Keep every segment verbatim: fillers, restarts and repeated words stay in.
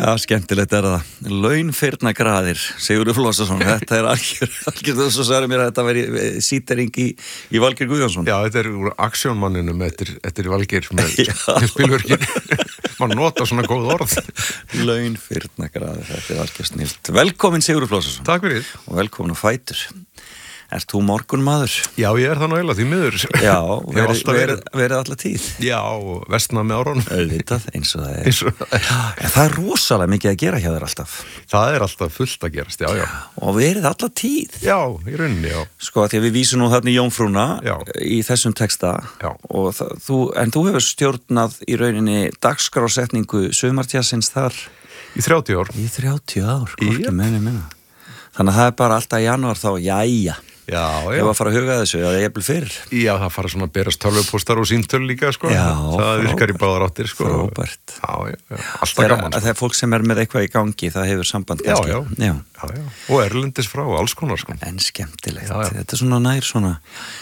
Já, skemmtilegt er það. Launfyrnagraðir, Sigurður Flósason. Þetta er algjör, algjör þú svo sagði mér að þetta veri sítering í, í Valgeir Guðjónsson. Já, þetta er úr aksjónmanninum eftir, eftir Valgeir með spilverkin. Man nota svona góð orð. Launfyrnagraðir, þetta er algjör snilt. Velkomin Sigurður Flósason. Takk fyrir. Og velkomin á Fætur. Ert þú morgunmaður? Já, ég er það náðilega því miður. Já, verið veri, veri alla tíð. Já, og vestna með árunum. Auðvitað, eins og það er. Eins og það er. En það er rosalega mikið að gera hjá þér alltaf. Það er alltaf fullt að gerast, já, já. Og verið alla tíð. Já, í rauninni, já. Sko, því að við vísum nú þarna í Jómfrúna já. Í þessum texta. Já. Og það, þú, en þú hefur stjórnað í rauninni dagskrásetningu sumartjassins þar. Í þrjátíu ár. Í þrjátíu ár, hvorki menni minna. Þannig að það er bara alltaf í janúar þá, jæja. Já, já. Ég var að fara að huga þessu, að ég er bil fyrr. Já, það fara svona að berast tölvupóstar og síntöl líka, sko. Já, það virkar í báðar áttir, sko. Frábært. Já, já, já. Alltaf gaman, sko. Það er fólk sem er með eitthvað í gangi, það hefur samband kannski. Já, já. Já. Já, já. Og erlendis frá, alls konar, sko. En skemmtilegt. Já, já. Þetta er svona nær svona...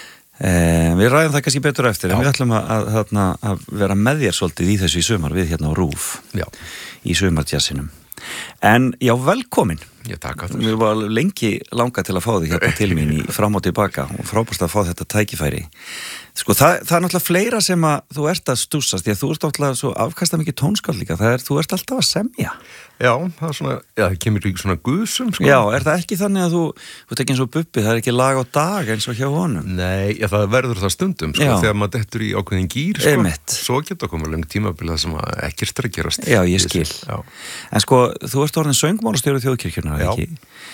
Eh, við ræðum það kannski betur eftir, já. En við ætlum að, að, að, að vera með þér svolítið í þessu í sumar, við hérna á RÚV. Já. Í sumartjassinum. En já, velkomin. Ég taka þetta. Við var lengi langa til að fá þig hérna til mín í fram og tilbaka og frábært að fá þetta tækifæri. Sko, það, það er náttúrulega fleira sem að þú ert að stúsast, því að þú ert náttúrulega svo afkasta mikið tónskáld líka, það er, þú ert alltaf að semja. Já, það er svona, já, það kemur líka svona guðsum, sko. Já, er það ekki þannig að þú, þú ert ekki eins og Bubbi, það er ekki lag á dag eins og hjá honum? Nei, já, það verður það stundum, sko, já. Þegar maður dettur í ákveðin gýr, sko. Einmitt. Svo geta komið lengt tímabil það sem ekkert er að gerast. Já, ég skil. Já. En sko, þú ert orðin söngmálastjóri Þjóðkirkjunnar, ekki?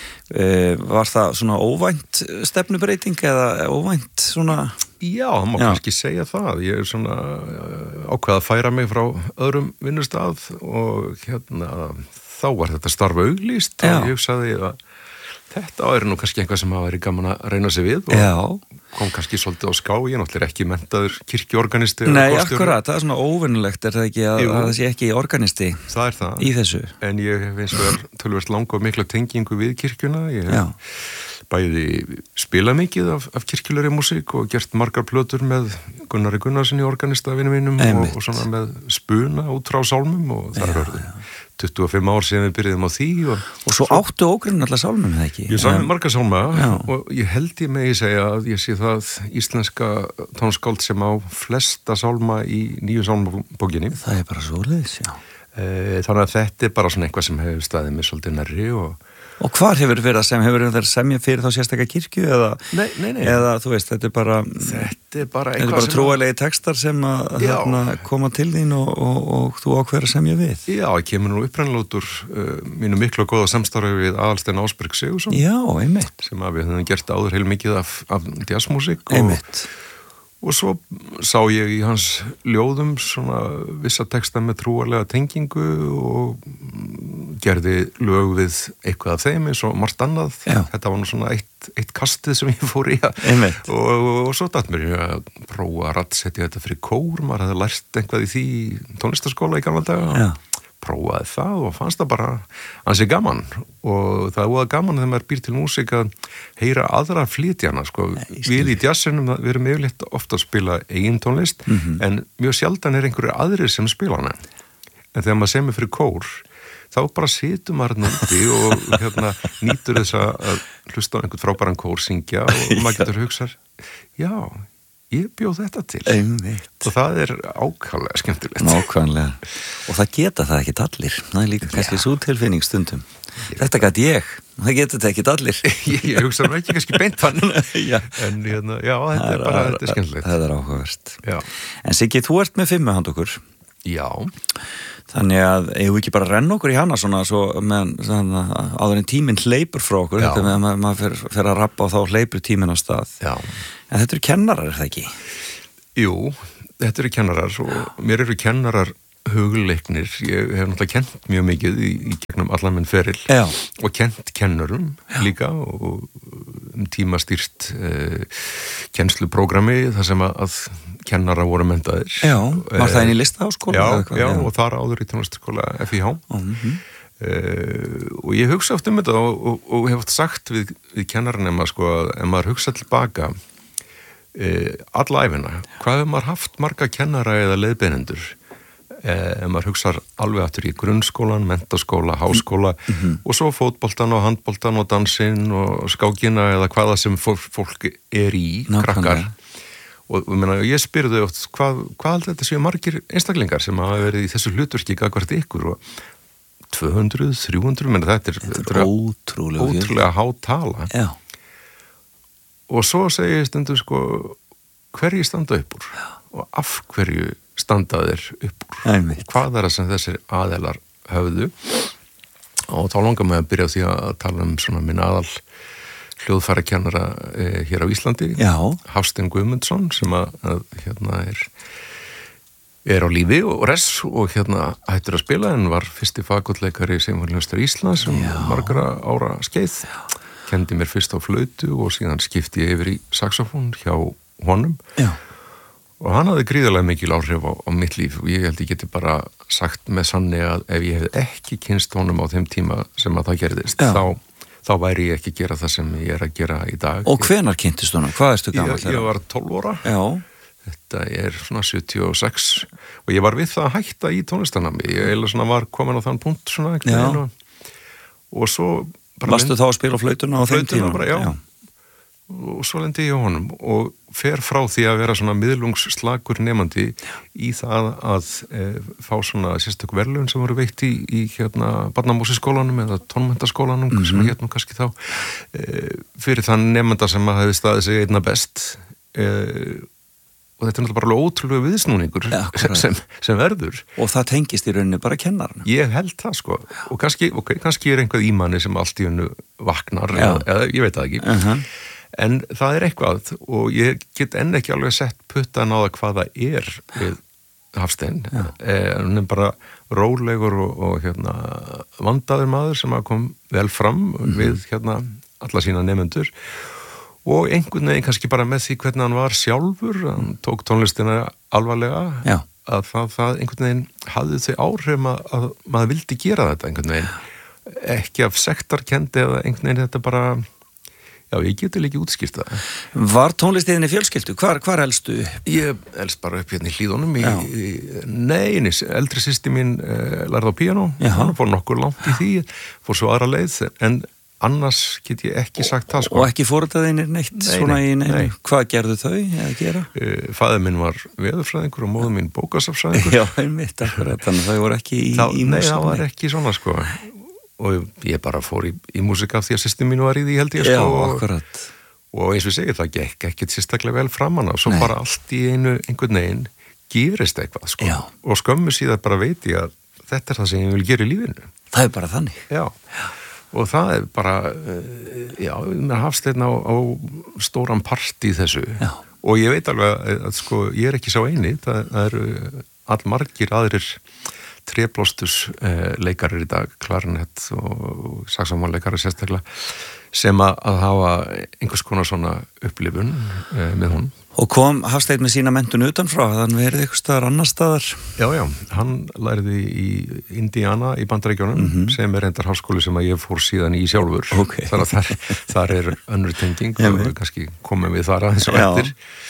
Uh, var það svona óvænt stefnubreiting eða óvænt svona... Já, það má Já. kannski segja það. Ég er svona ákveð að færa mig frá öðrum vinnustað og hérna þá var þetta starf auglýst Já. Og ég hugsaði að þetta er nú kannski eitthvað sem hafa verið gaman að reyna sig við og Já. Kom kannski svolítið á ská. Ég er náttúrulega ekki menntaður kirkjuorganisti. Nei, akkurat, það er svona óvinnulegt er það ekki að, að það sé ekki organisti það er það. Í þessu. En ég hef eins og er tölvert langa og mikla tengingu við kirkjuna. Ég hef Já. Bæði spilað mikið af, af kirkjulegri músík og gert margar plötur með Gunnari Gunnarssoni organista vinum mínum og, og svona með spuna út frá sálmum og það er hörðu tuttugu og fimm ár síðan við byrjuðum á því og, og svo áttu ógrinn allar sálmum, eða ekki? Ég sami margar sálma Já. Og ég held ég megi segja að ég sé það íslenska tónskáld sem á flesta sálma í nýju sálmabókinni. Það er bara svoleiðis, já. E, þannig að þetta er bara svona eitthvað sem hefur staðið mér svolítið nærri og Og hvar hefur verið að sem, hefur verið að semja fyrir þá sérstakka kirkju eða, nei, nei, nei. Eða þú veist, þetta er bara, þetta er bara, þetta er bara trúalegi textar sem að hérna, koma til þín og, og, og þú ákveður að semja við? Já, ég kemur nú upprænlega út úr uh, mínu miklu og góða samstarfi við Aðalstein Ásberg Sigursson. Já, einmitt. Sem að við höfum gert áður heil mikið af, af jazzmusík. Einmitt. Og svo sá ég í hans ljóðum svona vissa texta með trúarlega tengingu og gerði lög við eitthvað af þeim eins og margt annað. Já. Þetta var nú svona eitt, eitt kastið sem ég fór í að og, og, og svo datt mér að prófa að rattsetja þetta fyrir kór. Maður hefði lært eitthvað í því tónlistaskóla í gamla daga. Já. Prófaði það og fannst það bara ansi gaman og það er óða gaman þegar maður býr til músík að heyra aðra flytjana sko. Við í jazzinum, við erum yfirleitt ofta að spila eigin tónlist mm-hmm. en mjög sjaldan er einhverju aðrir sem spila hana en þegar maður semur fyrir kór þá bara situr maður núti og hérna, nýtur þess að hlusta á einhvern frábæran kór syngja og maður getur hugsað já, ég bjóð þetta til Einmitt. Og það er ákvæmlega skemmtilegt Nákvæmlega og það geta það ekki allir það er líka kannski svo tilfinning stundum já. Þetta gæti ég, það geta þetta ekki allir ég, ég hugsa nú ekki kannski beint hann en hérna, já, þetta er bara þetta er skemmtilegt Það er áhugavert já. En Siggi, þú ert með fimmu hand okkur Já Þannig að ég vil ekki bara renna okkur í hana svona, svo, með, svona áður en tíminn hleypur frá okkur þetta með að maður, maður fer, fer að rappa og þá hleypur tíminn á stað Já. En þetta eru kennarar, er það ekki? Jú, þetta eru kennarar og mér eru kennarar hugleiknir ég hef náttúrulega kent mjög mikið í, í gegnum allan minn feril Já. Og kent kennurum Já. Líka og um tíma stýrt eh, kennsluprógrami þar sem að, að kennara voru menntaðir Já, var það inn í listaháskóla? Já, já, og þar áður í tónlistaskóla F I H mm-hmm. uh, og ég hugsa oft um þetta og, og, og hef oft sagt við, við kennarnema sko að ef maður hugsa tilbaka uh, alla æfina, hvað hefur maður haft marga kennara eða leiðbeinendur ef maður hugsar alveg aftur í grunnskólan, menntaskóla, háskóla mm-hmm. og svo fótboltan og handboltan og dansinn og skákina eða hvaða sem fólk er í, Ná, krakkar og meina, ég spyrði oft hvað, hvað haldið þetta séu margir einstaklingar sem hafa verið í þessu hlutverki gagvart ykkur og tvö hundruð, þrjú hundruð, menn þetta er, þetta er ótrúlega, ótrúlega há tala Já. Og svo segi ég stundu sko hverju standa upp úr Já. Og af hverju standa þeir upp úr Einmitt. Hvað er það sem þessir aðelar höfðu og þá langar maður að byrja á því að tala um svona minn aðal hljóðfærakennara eh, hér á Íslandi Já. Hafstein Guðmundsson sem að, að hérna er er á lífi og res og hérna hættur að spila en var fyrsti fagotleikari Sinfóníuhljómsveitar Íslands sem margra ára skeið Já. Kendi mér fyrst á flautu og síðan skipti ég yfir í saxofón hjá honum Já. Og hann hafði gríðarlega mikil áhrif á, á mitt líf og ég held ég geti bara sagt með sanni að ef ég hef ekki kynst honum á þeim tíma sem að það gerðist, þá, þá væri ég ekki að gera það sem ég er að gera í dag. Og hvenær kynntist honum? Hvað erstu gamall? Ég, ég var tólf ára. Já. Þetta er svona sjötíu og sex og ég var við það að hætta í tónlistanami. Ég eða svona var komin á þann punkt svona ekkert og, og svo bara... Varstu mynd... þá að spila flautuna á þeim tíma? Bara, já. já. Og svo lendi ég á honum og fer frá því að vera svona miðlungsslakur nemandi í það að e, fá svona sérstök verðlaun sem voru veitt í, í hérna barnamúsiskólanum eða tónmenntaskólanum mm-hmm. sem hérna kannski þá e, fyrir þann nemanda sem að hefði staðið sig einna best e, og þetta er náttúrulega bara ótrúlega viðsnúningur ja, sem, sem verður. Og það tengist í rauninni bara kennarinn. Ég held það sko og kannski, okay, kannski er einhvað ímanni sem allt í hennu vaknar eða, eða ég veit það ekki. Uh-huh. En það er eitthvað og ég get enn ekki alveg sett puttan á það hvað það er við Hafstein. Hann er bara rólegur og, og hérna, vandaður maður sem kom vel fram mm-hmm. við hérna, alla sína nemendur og einhvern veginn kannski bara með því hvernig hann var sjálfur, hann tók tónlistina alvarlega, Já. Að það, það einhvern veginn hafði þau áhrif að, að maður vildi gera þetta einhvern veginn. Ekki af sektarkendi eða einhvern veginn þetta bara... Já, ég geti líka útskýrt það. Var tónlistiðinni fjölskyldu? Hvar, hvar elstu? Ég elst bara upp hérna í Hlíðunum. Í, í, nei, eldri systir mín uh, lærði á píanó. Hann fór nokkur langt í því, fór svo aðra leið, en annars get ég ekki sagt það. Sko. Og ekki fóröldaðinir neitt nei, svona í neinu? Nei. Hvað gerðu þau að gera? Uh, Faðir minn var veðurfræðingur og móður minn bókasafsfræðingur. Já, einmitt, akkurat, þannig að þau voru ekki í, Þá, í Nei, það var ekki svona, sko. Og ég bara fór í, í músika af því að systir mín var í því held ég sko, Já, akkurat og eins og ég segi það gekk ekkert sérstaklega vel framan og svo Nei. Bara allt í einu einhvern veginn gerist eitthvað sko. Og skömmu síðan bara veit ég að þetta er það sem ég vil gera í lífinu. Það er bara þannig Já, já. Og það er bara já, með Hafstein á, á stóran part í þessu já. Og ég veit alveg að, að sko ég er ekki sá eini, það, það eru allmargir aðrir tréblástus eh, leikarir í dag, klarinett og saxofónleikarir sérstaklega sem að, að hafa einhvers konar svona upplifun eh, með hún. Og kom Hafsteinn með sína menntun utanfrá, þannig verið eitthvað staðar annar staðar? Já, já, hann læriði í Indiana í Bandaríkjunum mm-hmm. sem er reyndar háskóli sem að ég fór síðan í sjálfur. Okay. Þannig að þar, þar er önnur tenging og við kannski komum við þar aðeins og eftir.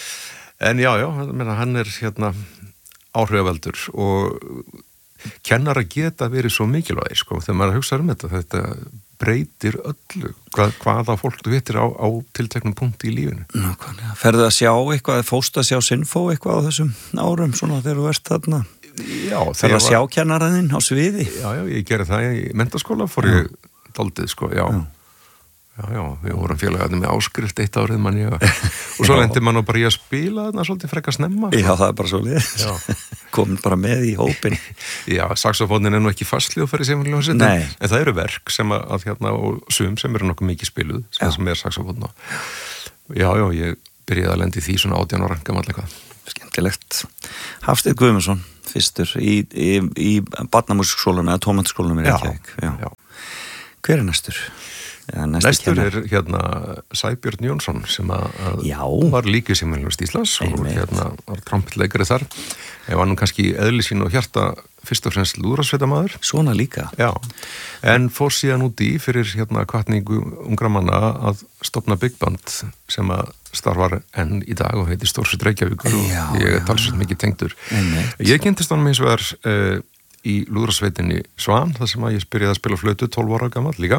En já, já, hann er hérna áhrifaveldur og kennara geta verið svo mikilvægir sko, þegar maður hugsa um þetta, þetta breytir öllu, hvað, hvaða fólk þú vitir á, á tilteknum punkti í lífinu. Nákvæmlega. Ferðu að sjá eitthvað, fórstu að sjá Sinfó eitthvað á þessum árum, svona þegar þú ert þarna? Já. Ferðu að sjá kennaraðinn á sviði? Já, já, ég gerði það í menntaskóla, fór já. Ég daldið sko, já. já. Já, já, við vorum félagarnir með áskrift eitt árið mann ég og svo lendi mann bara í að spila þarna svolítið frekar snemma. Já, það er bara svolítið. Komin bara með í hópin. Já, saxofónin er nú ekki fastljóðferði sem við ljóðum en það eru verk sem að, að hérna og sum sem eru nokkuð mikið spiluð sem, sem er saxofón. Já, já, ég byrjaði að lendi því svona átján ára gamall eitthvað. Skemmtilegt. Hafsteinn Guðmundsson, fyrstur í, í, í barnamúsikskólanum eða tónmenntaskólanum í Reykjavík. Já, já. Hver er næstur? Ja, Næstur er hérna Sæbjörn Jónsson sem að, að var líkið sem Sinfóníuhljómsveit Íslands og hérna var trompetleikari þar. Ég var nú kannski eðli sín og hjarta fyrst og fremst lúðrasveitarmaður. Svona líka. Já, en fór síðan út í fyrir hérna hvatningu ungra manna að stofna Big Band sem að starfar enn í dag og heitir Stórsveit Reykjavíkur og Já, ég já, er talsveit mikið tengdur. Einmitt. Ég kynntist honum eins og er uh, í lúðrasveitinni Svan, þar sem að ég byrjaði að spila flautu tólf ára gamall líka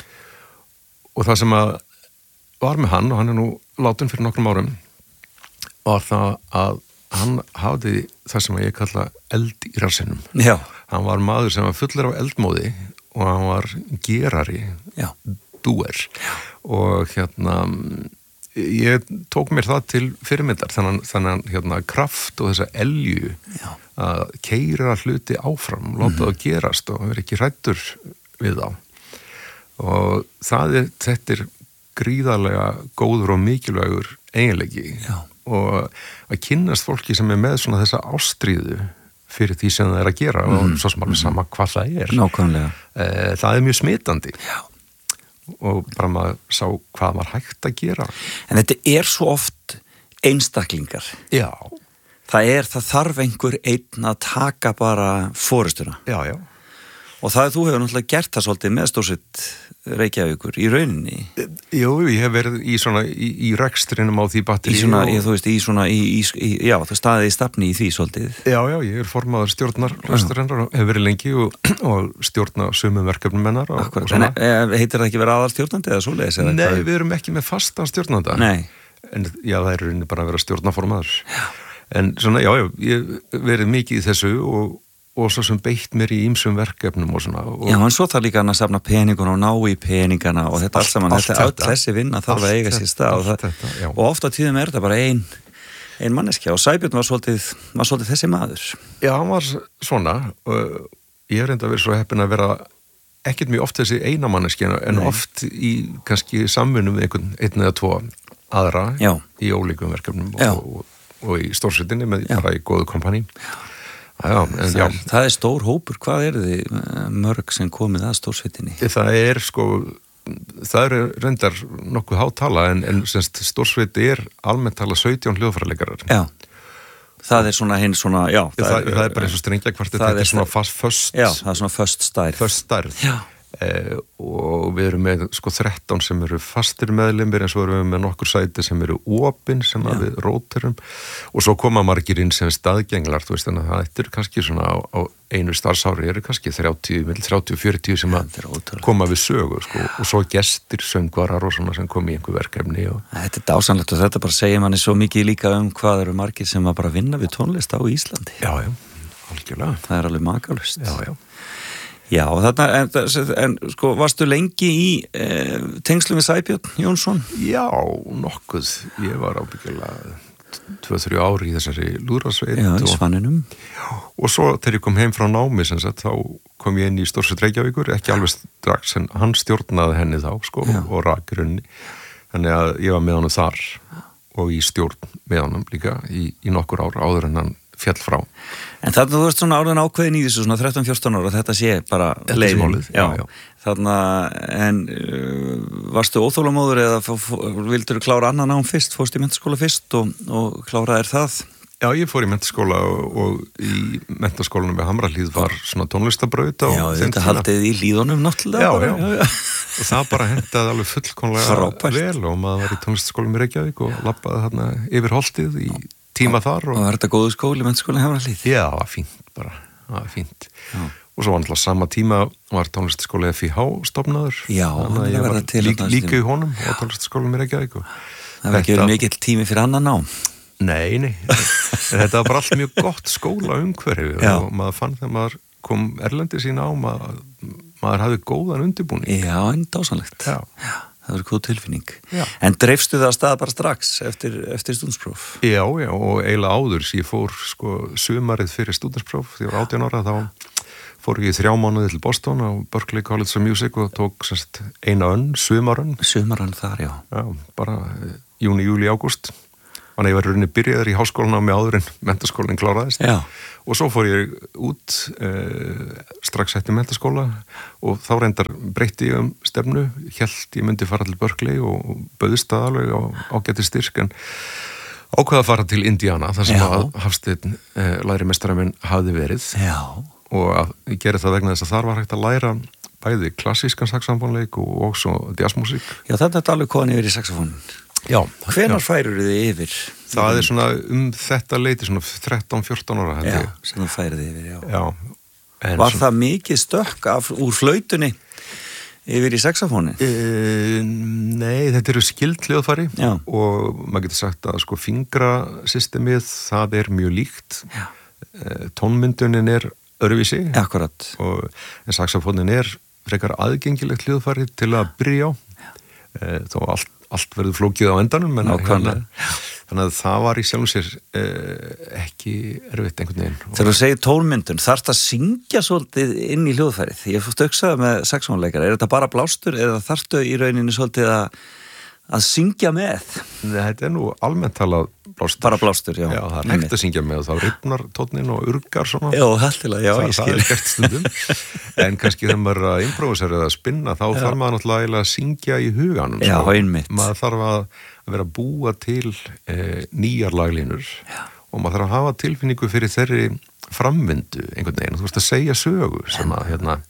og það sem að var með hann, og hann er nú látin fyrir nokkrum árum, var það að hann hafði það sem að ég kalla eld í rassinum. Já. Hann var maður sem var fullur af eldmóði og hann var gerari, Já. dúer. Og hérna, ég tók mér það til fyrirmyndar, þannig, þannig hérna kraft og þessa elju Já. að keyra hluti áfram, láta það gerast og vera ekki hræddur við þá. Og það er, þetta er gríðarlega góður og mikilvægur eiginleiki. Já. Og að kynnast fólki sem er með svona þessa ástríðu fyrir því sem það er að gera mm. og svo sem alveg sama hvað það er. Nákvæmlega. Það er mjög smitandi. Já. Og bara maður sá hvað var hægt að gera. En þetta er svo oft einstaklingar. Já. Það er, það þarf einhver einn að taka bara fórustuna. Já, já. Og það er, þú hefur náttúrulega gert það svolítið með Stórsveit Reykjavíkur í rauninni. Jú, ég hef verið í svona, í, í rekstrinum á því batteri. Í svona, og... ég, þú veist, í svona, í, í, í, já, það staðið í stafni í því svolítið. Já, já, ég er formaður stjórnar rekstrinnar og hef verið lengi og, og stjórna sumum verkefnum hennar. Og, Akkurat, og en e, heitir það ekki verið aðalstjórnandi eða svoleiðis? Eða Nei, hvað? við erum ekki með fasta stjórnanda. Nei. En já, það er rauninni bara að vera stjórnaformaður. Já. En svona, já, já, ég hef verið mikið í þessu og og svo sem beitt mér í ýmsum verkefnum og svona. Og... Já, en svo þarf líka hann að safna peningun og ná í peningana og þetta allt saman, þetta er öll þessi vinna þarf að eiga sér stað og, það, og ofta tíðum er þetta bara ein, ein manneskja og Sæbjörn var svolítið, var svolítið þessi maður. Já, hann var svona og ég hef reynda verið svo heppin að vera ekkert mjög oft þessi eina manneskja en Nei. Oft í kannski samvinnu með einhvern einn eða tvo aðra Já. Í ólíkum verkefnum og, og, og í stórsveitinni með Já. Bara í góðu kompani. Já, en, það, það er stór hópur, hvað eru þið mörg sem komið að Stórsveitinni? Það er sko, það er reyndar nokkuð hátala en, en semst Stórsveiti er almennt tala sautján hljóðfæraleikarar. Já, það er svona hinn svona, já. Það, það, er, það er bara eins og strengjakvartett, þetta er svona fast föst. Já, það er svona föst stærð. Föst stærð. Já. Eh, og við erum með sko þrettán sem eru fastir meðlimir en svo erum við með nokkur sæti sem eru opin sem að við róterum og svo koma margir inn sem staðgenglar þú veist, þannig að það er kannski svona á, á einu starfsári eru kannski þrjátíu til fjörutíu sem að koma við sögu sko, og svo gestir, söngvarar og svona sem kom í einhver verkefni og... Þetta er dásanlegt og þetta bara segir manni svo mikið líka um hvað eru margir sem að bara vinna við tónlist á Íslandi. Já, já, algjörlega. Það er alveg makalust. Já, já. Já, þarna, en, en sko, varstu lengi í e, tengslum við Sæbjörn Jónsson? Já, nokkuð. Ég var ábyggilega tvö til þrjú ári í þessari lúðrasveit. Já, í Svaninum. Já, og svo þegar ég kom heim frá námi, sem sagt, þá kom ég inn í Stórsveit Reykjavíkur, ekki alveg strax, en hann stjórnaði henni þá, sko, Já. Og rakrunni. Þannig að ég var með honum þar og í stjórn með honum líka í, í nokkur ár áður en hann fjall frá. En þannig að þú veist svona áriðin ákveðin í þessu svona þrettán til fjórtán ára, þetta sé bara leiðin. Já, já. Þannig að, en uh, varstu óþólamóður eða f- f- vildur þú klára annan nám fyrst, fórst í menntaskóla fyrst og, og kláraðir það? Já, ég fór í menntaskóla og, og í menntaskólanum við Hamrahlíð var svona tónlistabraut á Já, þetta haldið í Hlíðunum náttúrulega. Já, bara, já, já, já. Og það bara hendaði alveg fullkomlega Frábært. Vel og maður var í tónlistaskólanum í Reykjavík og labbaði þarna yfir holtið í tíma þar. Og, og var þetta góðu skóli, menntaskóla Hamrahlíð? Já, það var fínt bara, það var fínt. Já. Og svo var náttúrulega sama tíma var tónlistaskóla F I H stofnaður. Já, þannig að ég var lík, líka í honum á tónlistaskólanum í Reykjavík. Það var ekki verið mikill tími fyrir annan nám. Nei, nei, en þetta var bara allt mjög gott skóla umhverfi og maður fann þegar maður kom erlendi sína á maður, maður hafði góðan undirbúning. Já, en dásanlegt. Já. Já, það var góð tilfinning. Já. En dreifstu það að stað bara strax eftir, eftir stúdentspróf? Já, já, og eiginlega áður, ég fór sko sumarið fyrir stúdentspróf, því ég var átján ára, þá fór ég í þrjá mánuði til Boston á Berklee College of Music og tók semst eina önn, sumarönn. Sumarönn þar, já. Já, bara júni, júli, ágúst. Þannig að ég var rauninni byrjaður í háskólanum með áður en menntaskólinn kláraðist. Já. Og svo fór ég út eh, strax eftir menntaskóla og þá reyndar breytti ég um stefnu, hélt ég myndi fara til Berklee og bauðst það alveg á ágæti styrk en ákveða að fara til Indiana þar sem Já. Að Hafsteinn eh, lærimestari minn hafði verið. Já. og að ég gerði það vegna þess að þar var hægt að læra bæði klassískan saxofónleik og, og svo jazzmusík. Já, þetta er alveg komin yfir í saxofónin. Já. Hvenær færur þið yfir? Það er svona um þetta leiti, svona þrettán fjórtán ára. Já, sem þú færið yfir, já. Já. En var svona, það mikið stökk af, úr flautunni yfir í saxofónin? E, nei, þetta eru skild hljóðfæri Já. og maður getur sagt að sko fingrasystemið, það er mjög líkt. Já. E, tónmyndunin er öðruvísi. Akkurat. Og en saxofónin er frekar aðgengilegt hljóðfæri til að byrja á. E, þó allt, allt verður flókið á endanum, en hérna, þannig að það var í sjálfum sér eh, ekki erfitt einhvern veginn. Þegar þú segir tónmyndun, þarftu að syngja svolítið inn í hljóðfærið? Ég fórst auksaði með saxofónleikara, er þetta bara blástur eða þarftu í rauninni svolítið að, að syngja með? Nei, þetta er nú almennt talað blástur. Bara blástur, já. Já, það er hægt að syngja með og þá rifnar tónnin og urgar svona. Já, hættilega, já, það, ég skil. Það er gert stundum. En kannski þegar maður er að improvisera eða að spinna, þá já. Þarf maður náttúrulega að syngja í huganum. Já, einmitt. Maður þarf að vera að búa til eh, nýjar laglínur já. Og maður þarf að hafa tilfinningu fyrir þeirri framvindu einhvern veginn. Þú veist að segja sögu sem að hérna,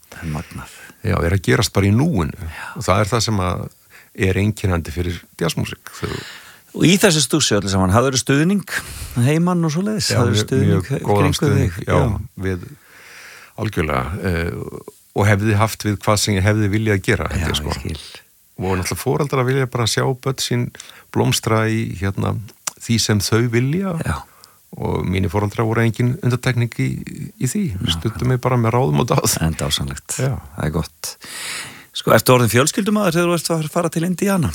já, er að gerast bara í núinu já. Og það er það sem að er einkennandi fyrir jazzmusík. Og í þessu stúsi allir saman, hafður þið stuðning heimann og svo leiðis? Já, mjög góðan stuðning, já, já, við algjörlega uh, og hefði haft við hvað sem ég hefði viljað gera. Já, ég, sko. ég skil. Og náttúrulega foreldrar að vilja bara sjá börn sín blómstra í hérna, því sem þau vilja já. Og mínir foreldrar voru engin undartekning í, í því. Við stundum mig bara með ráðum og dáð. En dásanlegt, já. Það er gott. Sko, ertu orðin fjölskyldumaður þegar þú ert að fara til Indiana?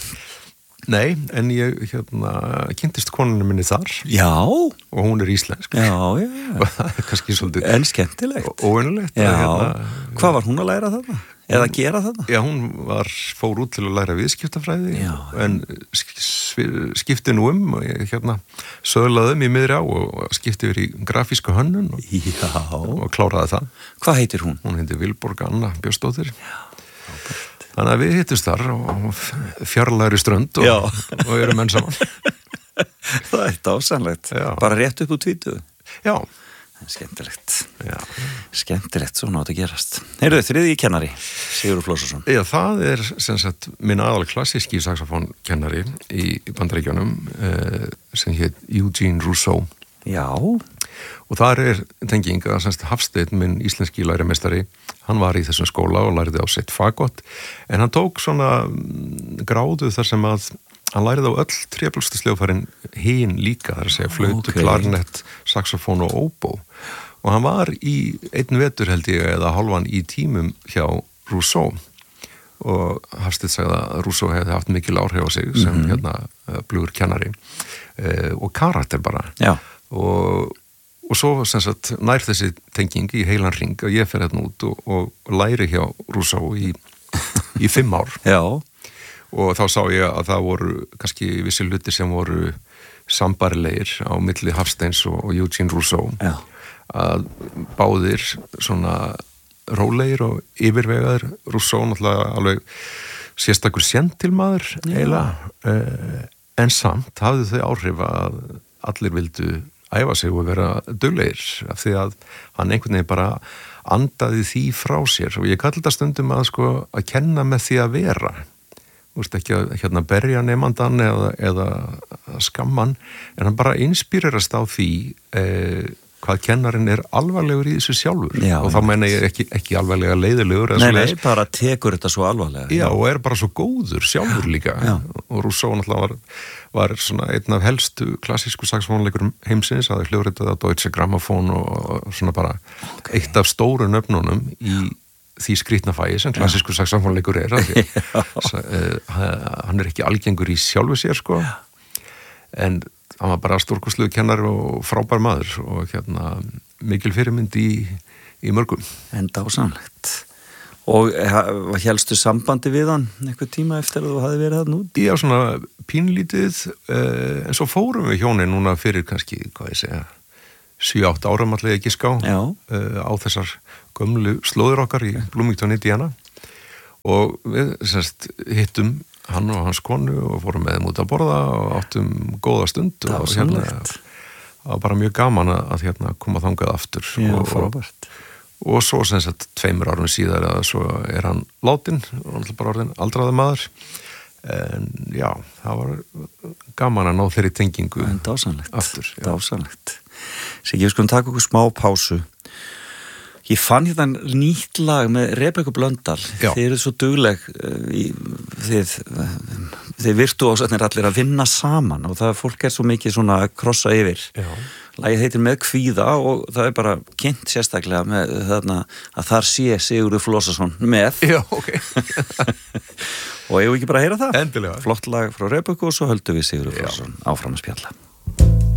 Nei, en ég hérna, kynntist konunum minni þar. Já. Og hún er íslensk. Já, já, já. Og það er kannski svolítið en skemmtilegt. Óvenjulegt. Já. Hérna, hvað var hún að læra þarna? Eða að gera þarna? Já, hún var, fór út til að læra viðskiptafræði. Já. En skipti nú um og ég hérna söðlaði um í miðri á og skipti yfir í grafíska hönnun og, og kláraði það. Hvað heitir hún? Hún heitir Vilborg Anna Björnsdóttir. Já. Þannig að við hittust þar og fjarlæri strönd og, og erum menn saman. Það er dásanlegt. Já. Bara rétt upp úr tvítuðu. Já. Skemmtilegt. Já. Skemmtilegt, svona átt að gerast. Heyrðu, þriðji kennari, Sigurður Flósason. Já, það er sem sagt minn aðal klassíski saxofónkennari í, í Bandaríkjunum eh, sem hétt Eugene Rousseau. Já. Og þar er tenging að semst Hafsteinn, minn íslenski lærimeistari, hann var í þessum skóla og læriði á sitt fagott, en hann tók svona gráðu þar sem að hann læriði á öll treflustsljóðfærin hinn líka, þar að segja flautu, okay. Klarnett, saxofón og óbó. Og hann var í einn vetur held ég eða hálfan í tímum hjá Rousseau og Hafsteinn sagði að Rousseau hefði haft mikil áhrif á sig sem mm-hmm. hérna blugur kennari uh, og karakter bara. Já. Og Og svo sem sagt nær þessi tenging í heilan ring að ég fer hérna út og, og læri hjá Rousseau í, í fimm ár. Já. Og þá sá ég að það voru kannski vissi hlutir sem voru sambarilegir á milli Hafsteins og, og Eugene Rousseau. Já. Að báðir svona rólegir og yfirvegaður. Rousseau náttúrulega alveg sérstakur sentilmaður eiginlega. Uh, en samt hafði þau áhrif að allir vildu æfa sig og vera duglegir af því að hann einhvern veginn bara andaði því frá sér og ég kalli þetta stundum að sko að kenna með því að vera þú veist ekki að hérna berja nemandan eða, eða skamman en hann bara inspírerast á því eh, hvað kennarinn er alvarlegur í þessu sjálfur. Já, og þá meina ég ekki, ekki alvarlega leiðilegur. Nei, nei, bara tekur þetta svo alvarlega. Já, og er bara svo góður sjálfur líka. Já. Og Rousseau náttúrulega var, var svona einn af helstu klassísku saxofónleikurum heimsins, hafði hljóðritað á Deutsche Grammophon og svona bara okay. Eitt af stóru nöfnunum í því skrýtna fæi sem klassísku saxofónleikur er. Því, uh, hann er ekki algengur í sjálfu sér, sko. Já. En hann var bara stórkostlegur kennari og frábær maður og hérna mikil fyrirmynd í, í mörgum. En dásamlegt. Og hélstu sambandi við hann einhver tíma eftir að þú hafi verið það nú? Já, svona pínlítið, eh, en svo fórum við hjónin núna fyrir kannski, hvað ég segja, sjö átta árum allir ekki ská eh, á þessar gömlu slóður okkar í Bloomington, Indiana og við semst hittum hann og hans konu og fórum með þeim út að borða og áttum góða stund og hérna það var bara mjög gaman að hérna koma þangað aftur. Já, og, og, og svo sem sagt tveimur árum síðar að svo er hann látin og hann bara orðin aldraði maður en já, það var gaman að ná þeirri tengingu dásanlegt, aftur. Dásanlegt. Sér ekki við skulum taka okkur smá pásu. Ég fann hérna nýtt lag með Rebekku Blöndal. Já. Þið eru svo dugleg í, þið, þið virtuósarnir allir að vinna saman og það fólk er svo mikið svona að krossa yfir. Já. Lagið heitir Með kvíða og það er bara kynnt sérstaklega með þarna að þar sé Sigurður Flósason með. Já, ok. Og ég vil ekki bara heyra það. Endilega. Flott lag frá Rebekku og svo höldum við Sigurður Flósason áfram að spjalla.